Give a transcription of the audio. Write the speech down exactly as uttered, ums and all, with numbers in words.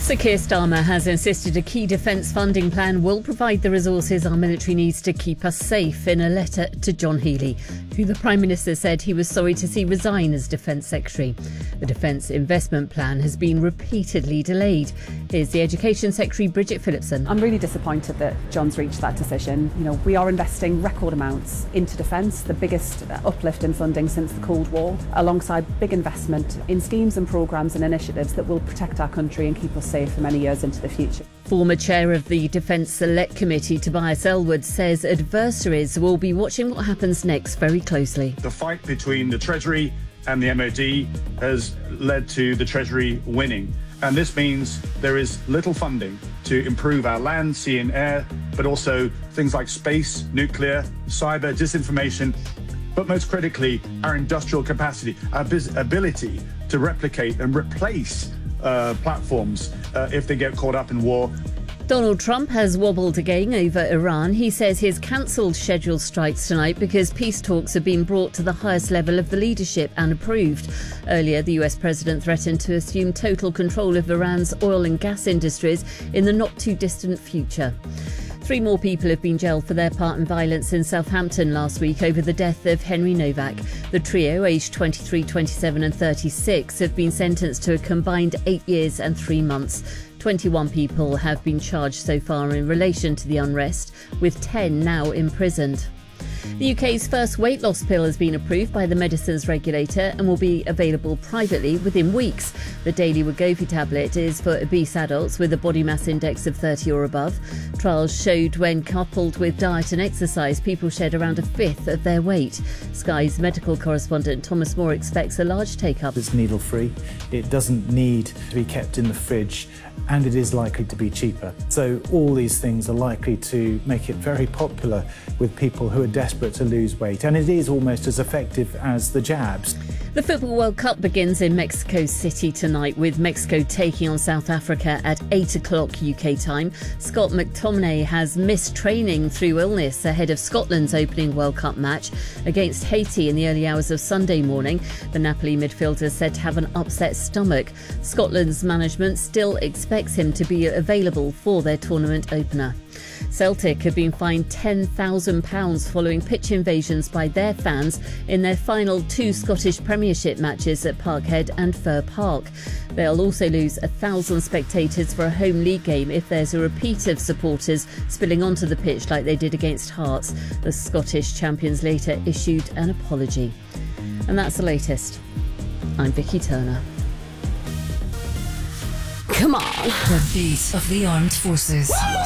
Sir Keir Starmer has insisted a key defence funding plan will provide the resources our military needs to keep us safe in a letter to John Healey, who the Prime Minister said he was sorry to see resign as Defence Secretary. The Defence Investment Plan has been repeatedly delayed. Here's the Education Secretary Bridget Phillipson. I'm really disappointed that John's reached that decision. You know, we are investing record amounts into defence, the biggest uplift in funding since the Cold War, alongside big investment in schemes and programmes and initiatives that will protect our country and keep us safe for many years into the future. Former chair of the Defence Select Committee, Tobias Ellwood, says adversaries will be watching what happens next very closely. The fight between the Treasury and the M O D has led to the Treasury winning. And this means there is little funding to improve our land, sea and air, but also things like space, nuclear, cyber, disinformation, but most critically, our industrial capacity, our ability to replicate and replace uh, platforms uh, if they get caught up in war. Donald Trump has wobbled again over Iran. He says he's cancelled scheduled strikes tonight because peace talks have been brought to the highest level of the leadership and approved. Earlier, the U S president threatened to assume total control of Iran's oil and gas industries in the not-too-distant future. Three more people have been jailed for their part in violence in Southampton last week over the death of Henry Novak. The trio, aged twenty-three, twenty-seven and thirty-six, have been sentenced to a combined eight years and three months. twenty-one people have been charged so far in relation to the unrest, with ten now imprisoned. The U K's first weight loss pill has been approved by the medicines regulator and will be available privately within weeks. The Daily Wegovy tablet is for obese adults with a body mass index of thirty or above. Trials showed when coupled with diet and exercise, people shed around a fifth of their weight. Sky's medical correspondent Thomas Moore expects a large take-up. It's needle-free, it doesn't need to be kept in the fridge, and it is likely to be cheaper. So all these things are likely to make it very popular with people who are desperate to lose weight, and it is almost as effective as the jabs. The Football World Cup begins in Mexico City tonight, with Mexico taking on South Africa at eight o'clock U K time. Scott McTominay has missed training through illness ahead of Scotland's opening World Cup match against Haiti in the early hours of Sunday morning. The Napoli midfielder is said to have an upset stomach. Scotland's management still expects him to be available for their tournament opener. Celtic have been fined ten thousand pounds following pitch invasions by their fans in their final two Scottish Premiership matches at Parkhead and Fir Park. They'll also lose one thousand spectators for a home league game if there's a repeat of supporters spilling onto the pitch like they did against Hearts. The Scottish champions later issued an apology. And that's the latest. I'm Vicky Turner. Come on. The beat of the armed forces.